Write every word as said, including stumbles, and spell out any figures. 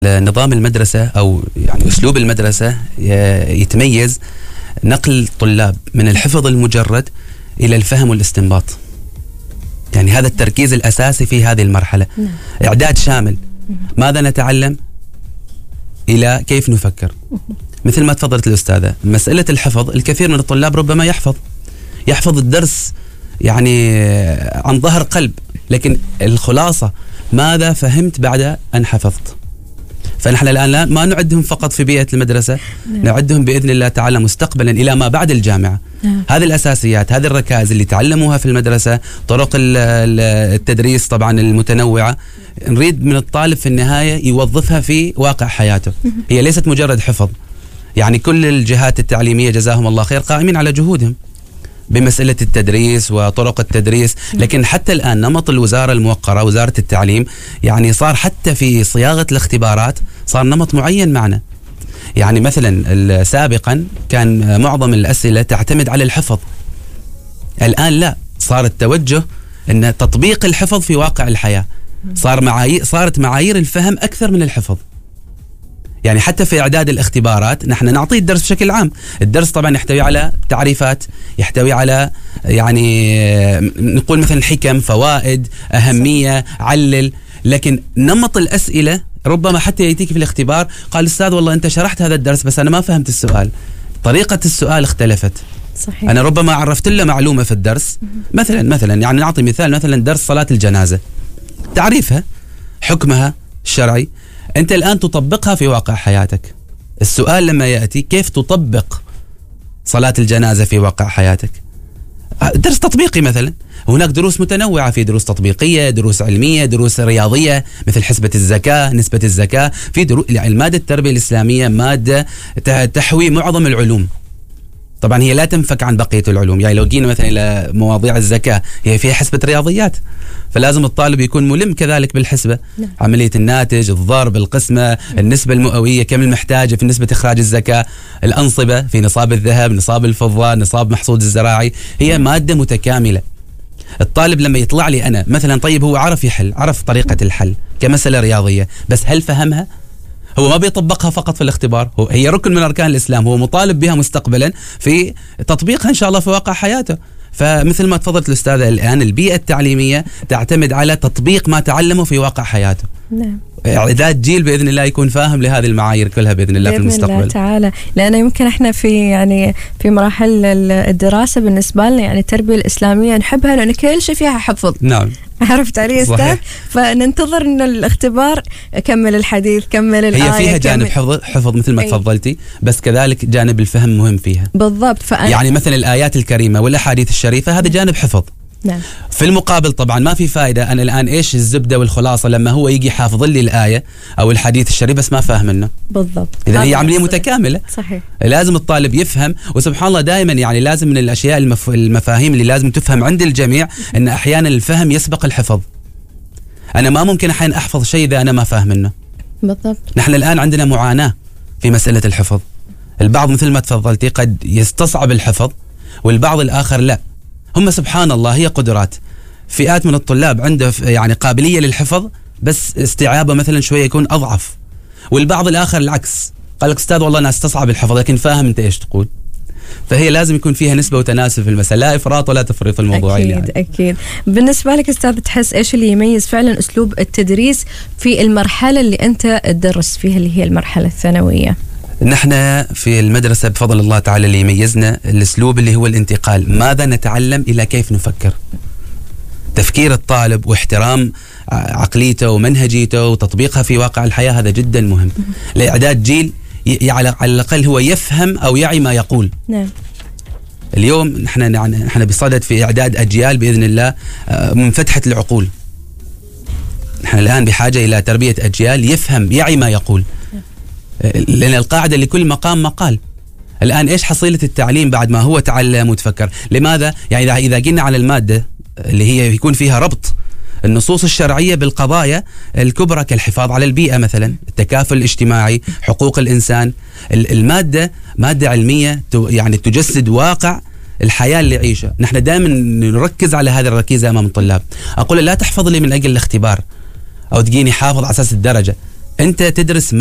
نظام المدرسة أو يعني أسلوب المدرسة يتميز نقل الطلاب من الحفظ المجرد إلى الفهم والاستنباط. يعني هذا التركيز الأساسي في هذه المرحلة. إعداد شامل. ماذا نتعلم إلى كيف نفكر. مثل ما تفضلت الأستاذة، مسألة الحفظ، الكثير من الطلاب ربما يحفظ يحفظ الدرس يعني عن ظهر قلب، لكن الخلاصة ماذا فهمت بعد أن حفظت. فنحن الآن ما نعدهم فقط في بيئة المدرسة، نعم. نعدهم بإذن الله تعالى مستقبلا إلى ما بعد الجامعة. نعم. هذه الأساسيات، هذه الركائز اللي تعلموها في المدرسة، طرق التدريس طبعا المتنوعة، نريد من الطالب في النهاية يوظفها في واقع حياته. هي ليست مجرد حفظ. يعني كل الجهات التعليمية جزاهم الله خير قائمين على جهودهم بمسألة التدريس وطرق التدريس، لكن حتى الآن نمط الوزارة الموقرة وزارة التعليم يعني صار حتى في صياغة الاختبارات صار نمط معين معنا. يعني مثلا سابقا كان معظم الأسئلة تعتمد على الحفظ، الآن لا، صار التوجه أن تطبيق الحفظ في واقع الحياة. صار معايير صارت معايير الفهم أكثر من الحفظ. يعني حتى في إعداد الاختبارات نحن نعطي الدرس بشكل عام. الدرس طبعا يحتوي على تعريفات، يحتوي على يعني نقول مثلا حكم، فوائد، أهمية، علل، لكن نمط الأسئلة ربما حتى يأتيك في الاختبار قال أستاذ والله أنت شرحت هذا الدرس بس أنا ما فهمت السؤال، طريقة السؤال اختلفت. صحيح. أنا ربما عرفت له معلومة في الدرس، مثلا مثلا يعني نعطي مثال، مثلا درس صلاة الجنازة، تعريفها، حكمها الشرعي، أنت الآن تطبقها في واقع حياتك. السؤال لما يأتي كيف تطبق صلاة الجنازة في واقع حياتك؟ درس تطبيقي مثلا. هناك دروس متنوعة، في دروس تطبيقية، دروس علمية، دروس رياضية مثل حسبة الزكاة، نسبة الزكاة. في دروس يعني مادة التربية الإسلامية مادة تحوي معظم العلوم. طبعا هي لا تنفك عن بقية العلوم. يعني لو جينا مثلا إلى مواضيع الزكاة هي فيها حسبة رياضيات، فلازم الطالب يكون ملم كذلك بالحسبة. نعم. عملية الناتج، الضرب، القسمة، النسبة المئوية، كم المحتاجة في نسبة إخراج الزكاة، الأنصبة في نصاب الذهب، نصاب الفضة، نصاب محصول الزراعي. هي مادة متكاملة. الطالب لما يطلع لي أنا مثلا طيب هو عرف يحل، عرف طريقة الحل كمسألة رياضية، بس هل فهمها؟ هو ما بيطبقها فقط في الاختبار، هو هي ركن من أركان الإسلام، هو مطالب بها مستقبلا في تطبيقها إن شاء الله في واقع حياته. فمثل ما تفضلت الأستاذة الآن، البيئة التعليمية تعتمد على تطبيق ما تعلمه في واقع حياته. نعم. إعداد جيل بإذن الله يكون فاهم لهذه المعايير كلها بإذن الله بإذن في المستقبل. بإذن الله تعالى، لأن يمكن إحنا في يعني في مراحل الدراسة بالنسبة لنا يعني التربية الإسلامية نحبها لأن كل شيء فيها حفظ. نعم. عرفت علي أستاذ؟ فننتظر إنه الاختبار كمل الحديث، كمل الآية. هي فيها جانب حفظ حفظ مثل ما تفضلتي، بس كذلك جانب الفهم مهم فيها. بالضبط. يعني مثلا الآيات الكريمة والأحاديث الشريفة هذا جانب حفظ. نعم. في المقابل طبعا ما في فائدة أنا الآن إيش الزبدة والخلاصة لما هو يجي حافظ لي الآية أو الحديث الشريف بس ما فاهم منه. بالضبط. إذا هي عملية متكاملة. صحيح. لازم الطالب يفهم، وسبحان الله دائما يعني لازم من الأشياء المف... المفاهيم اللي لازم تفهم عند الجميع أن أحيانا الفهم يسبق الحفظ. أنا ما ممكن أحيانا أحفظ شيء إذا أنا ما فاهم منه. بالضبط. نحن الآن عندنا معاناة في مسألة الحفظ. البعض مثل ما تفضلتي قد يستصعب الحفظ والبعض الآخر لا. هم سبحان الله هي قدرات. فئات من الطلاب عنده يعني قابلية للحفظ بس استيعابه مثلا شوية يكون أضعف، والبعض الآخر العكس، قال لك أستاذ والله أنا استصعب الحفظ لكن فاهم أنت إيش تقول. فهي لازم يكون فيها نسبة وتناسب في المسألة، لا إفراط ولا تفريط الموضوع. أكيد يعني. أكيد. بالنسبة لك أستاذ تحس إيش اللي يميز فعلا أسلوب التدريس في المرحلة اللي أنت تدرس فيها اللي هي المرحلة الثانوية؟ نحن في المدرسة بفضل الله تعالى اللي يميزنا الأسلوب اللي هو الانتقال، ماذا نتعلم إلى كيف نفكر. تفكير الطالب واحترام عقليته ومنهجيته وتطبيقها في واقع الحياة هذا جدا مهم لإعداد جيل على الأقل هو يفهم أو يعي ما يقول. نعم. اليوم نحن نحن بصدد في إعداد أجيال بإذن الله منفتحة العقول. نحن الآن بحاجة إلى تربية أجيال يفهم يعي ما يقول. لأن القاعدة لكل مقام مقال. الآن إيش حصيلة التعليم بعد ما هو تعلم وتفكر؟ لماذا؟ يعني إذا قلنا على المادة اللي هي يكون فيها ربط النصوص الشرعية بالقضايا الكبرى كالحفاظ على البيئة مثلا، التكافل الاجتماعي، حقوق الإنسان، المادة مادة علمية يعني تجسد واقع الحياة اللي يعيشها. نحن دائما نركز على هذا الركيزة أمام الطلاب. أقول لا تحفظ لي من أجل الاختبار أو تجيني حافظ على أساس الدرجة، أنت تدرس